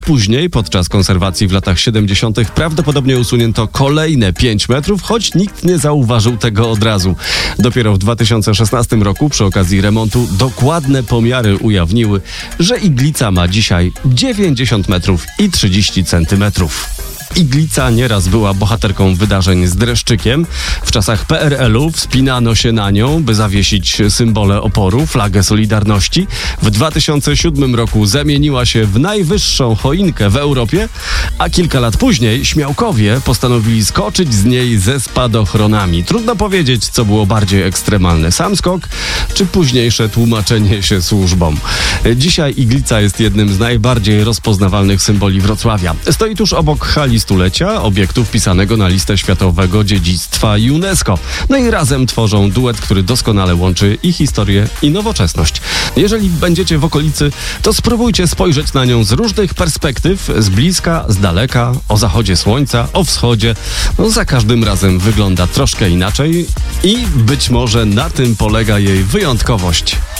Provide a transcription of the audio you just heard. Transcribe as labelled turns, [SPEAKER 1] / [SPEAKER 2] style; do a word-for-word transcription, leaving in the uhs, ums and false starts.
[SPEAKER 1] Później, podczas konserwacji w latach siedemdziesiątych prawdopodobnie usunięto kolejne pięć metrów, choć nikt nie zauważył tego od razu. Dopiero w dwa tysiące szesnastym roku przy okazji remontu dokładne pomiary ujawniły, że iglica ma dzisiaj dziewięćdziesiąt metrów i trzydzieści centymetrów. Iglica nieraz była bohaterką wydarzeń z dreszczykiem. W czasach P R L u wspinano się na nią, by zawiesić symbole oporu, flagę Solidarności. W dwa tysiące siódmym roku zamieniła się w najwyższą choinkę w Europie, a kilka lat później Śmiałkowie postanowili skoczyć z niej ze spadochronami. Trudno powiedzieć, co było bardziej ekstremalne, sam skok czy późniejsze tłumaczenie się służbom. Dzisiaj iglica jest jednym z najbardziej rozpoznawalnych symboli Wrocławia. Stoi tuż obok hali stulecia, obiektu wpisanego na listę światowego dziedzictwa UNESCO. No i razem tworzą duet, który doskonale łączy i historię, i nowoczesność. Jeżeli będziecie w okolicy, to spróbujcie spojrzeć na nią z różnych perspektyw, z bliska, z daleka, o zachodzie słońca, o wschodzie. No, za każdym razem wygląda troszkę inaczej i być może na tym polega jej wyjątkowość.